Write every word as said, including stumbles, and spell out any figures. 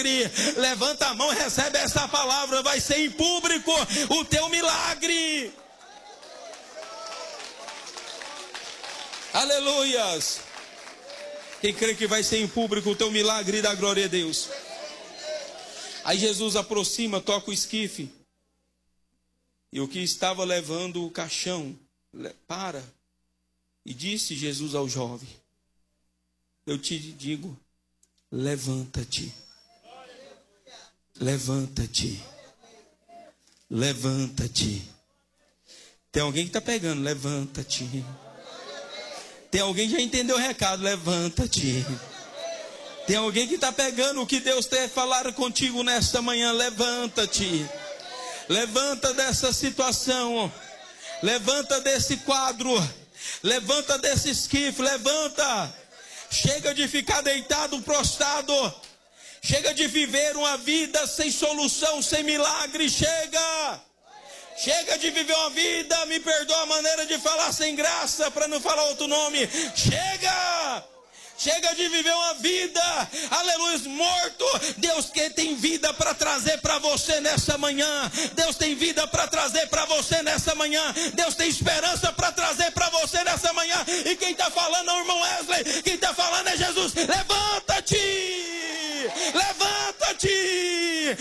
Levanta a mão, recebe essa palavra. Vai ser em público o teu milagre. Aleluias. Quem crê que vai ser em público o teu milagre, dá glória a Deus. Aí Jesus aproxima, toca o esquife. E o que estava levando o caixão para. E disse Jesus ao jovem: eu te digo, levanta-te. Levanta-te. Levanta-te. Tem alguém que está pegando, levanta-te. Tem alguém que já entendeu o recado, levanta-te. Tem alguém que está pegando o que Deus tem falado contigo nesta manhã, levanta-te. Levanta dessa situação. Levanta desse quadro. Levanta desse esquife, levanta. Chega de ficar deitado, prostrado. Chega de viver uma vida sem solução, sem milagre. Chega. Chega de viver uma vida, me perdoa a maneira de falar, sem graça, para não falar outro nome. Chega. Chega de viver uma vida, aleluia, morto. Deus que tem vida para trazer para você nessa manhã. Deus tem vida para trazer para você nessa manhã. Deus tem esperança para trazer para você nessa manhã. E quem está falando é o irmão Wesley. Quem está falando é Jesus. Levanta-te! Levanta-te!